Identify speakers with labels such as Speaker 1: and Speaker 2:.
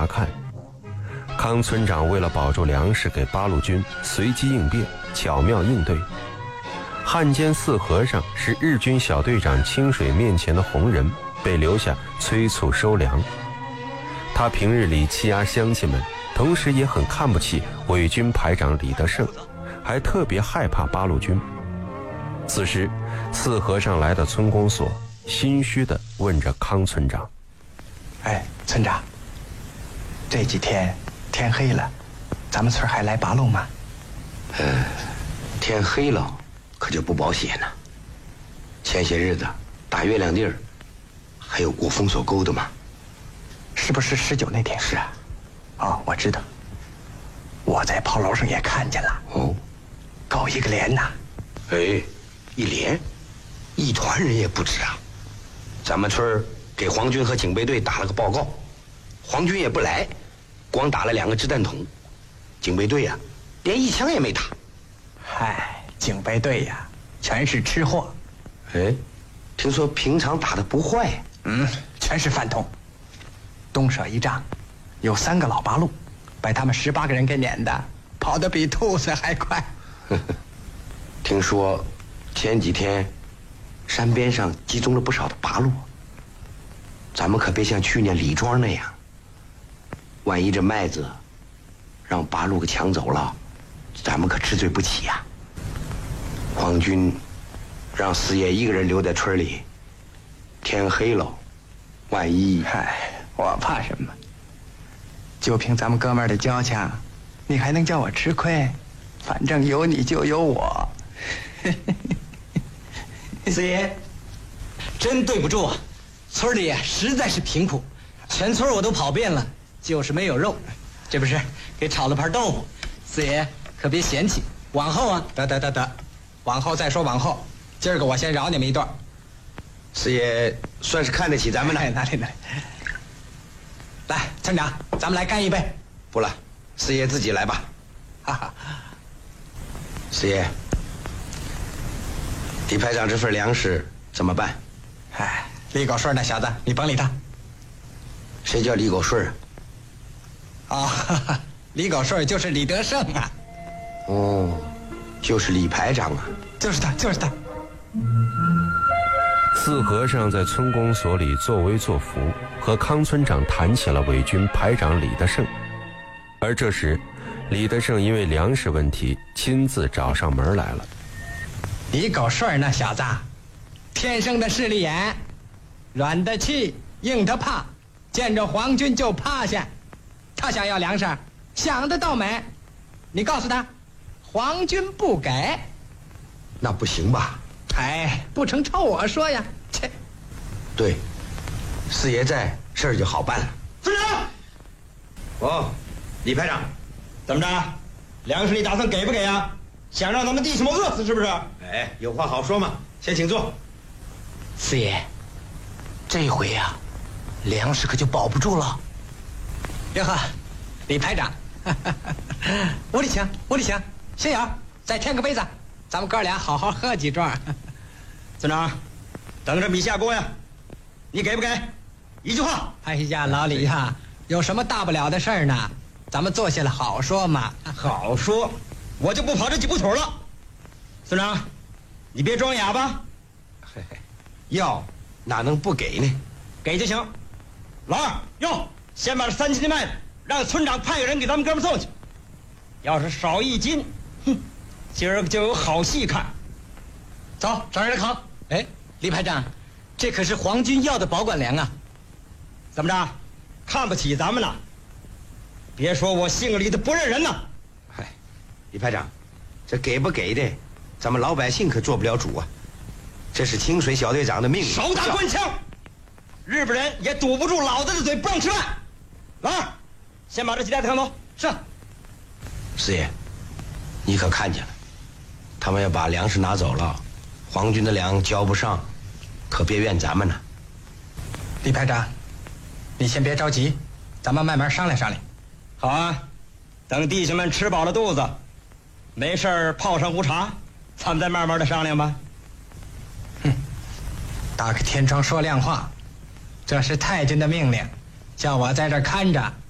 Speaker 1: 查看。康村长为了保住粮食给八路军，随机应变，巧妙应对。汉奸四和尚是日军小队长清水面前的红人，被留下催促收粮。他平日里欺压乡亲们，同时也很看不起伪军排长李德胜，还特别害怕八路军。此时四和尚来到村公所，心虚地问着康村长：
Speaker 2: 哎，村长，这几天天黑了，咱们村还来拔路吗？
Speaker 3: 天黑了可就不保险了。前些日子大月亮地儿还有过封锁沟的嘛。
Speaker 2: 是不是19那天？
Speaker 3: 是啊。
Speaker 2: 哦，我知道，我在炮楼上也看见了。
Speaker 3: 哦，
Speaker 2: 搞一个连呐。
Speaker 3: 哎，一连1团人也不止啊。咱们村给皇军和警备队打了个报告，皇军也不来，光打了2个掷弹筒，警备队呀连1枪也没打。
Speaker 2: 嗨，警备队呀全是吃货。
Speaker 3: 哎，听说平常打得不坏。
Speaker 2: 全是饭桶。东舍一仗有3个老八路，把他们18个人给撵的，跑得比兔子还快。
Speaker 3: 听说前几天山边上集中了不少的八路，咱们可别像去年李庄那样，万一这麦子让八路给抢走了，咱们可吃罪不起呀。皇军让四爷一个人留在村里，天黑了，万一……
Speaker 2: 我怕什么？就凭咱们哥们儿的交情，你还能叫我吃亏？反正有你就有我。
Speaker 4: 四爷，真对不住啊，村里实在是贫苦，全村我都跑遍了，就是没有肉。这不是给炒了盘豆腐，四爷可别嫌弃。往后啊，
Speaker 2: 得，往后再说往后。今儿个我先饶你们一段。
Speaker 3: 四爷算是看得起咱们了。
Speaker 2: 哪里？来，村长，咱们来干一杯。
Speaker 3: 不了，四爷自己来吧。
Speaker 2: 哈哈。
Speaker 3: 四爷，李排长这份粮食怎么办？
Speaker 2: 李狗顺那小子，你甭理他。
Speaker 3: 谁叫李狗顺
Speaker 2: 啊？李狗顺就是李德胜啊。
Speaker 3: 哦，就是李排长啊。
Speaker 2: 就是他。
Speaker 1: 四和尚在村公所里作威作福，和康村长谈起了伪军排长李德胜。而这时李德胜因为粮食问题亲自找上门来了。
Speaker 2: 李狗顺那小子天生的势利眼，软的气，硬的怕，见着皇军就趴下。他想要粮食，想得倒美。你告诉他，皇军不给。
Speaker 3: 那不行吧？
Speaker 2: 不成照我说呀。切。
Speaker 3: 对，四爷在，事儿就好办了。
Speaker 4: 村长。
Speaker 3: 哦，李排长，
Speaker 4: 怎么着？粮食你打算给不给啊？想让咱们弟兄们饿死是不是？
Speaker 3: 哎，有话好说嘛，先请坐。
Speaker 4: 四爷，这回呀，粮食可就保不住了。
Speaker 2: 哟呵，李排长，屋里请，心眼再添个杯子，咱们哥俩好好喝几盅。
Speaker 4: 村长，等着米下锅呀，你给不给？一句话。
Speaker 2: 哎呀，老李呀，有什么大不了的事儿呢？咱们坐下来好说嘛。
Speaker 4: 好说，我就不跑这几步腿了。村长，你别装哑巴。
Speaker 3: 要哪能不给呢？
Speaker 4: 给就行。老二，哟，先把这3斤的麦子让村长派个人给咱们哥们送去。要是少1斤，今儿个就有好戏看。走，找人来扛。
Speaker 2: 李排长，这可是皇军要的保管粮啊！
Speaker 4: 怎么着？看不起咱们呢？别说我姓李的不认人呐！
Speaker 3: 李排长，这给不给的，咱们老百姓可做不了主啊。这是清水小队长的命令。
Speaker 4: 少打官腔！日本人也堵不住老子的嘴，不让吃饭。老二，先把这几袋子扛走。是。
Speaker 3: 四爷，你可看见了，他们要把粮食拿走了，皇军的粮交不上，可别怨咱们呢。
Speaker 2: 李排长，你先别着急，咱们慢慢商量商量。
Speaker 4: 好啊，等弟兄们吃饱了肚子，没事儿泡上壶茶，咱们再慢慢的商量吧。
Speaker 2: 打开天窗说亮话，这是太君的命令，叫我在这儿看着。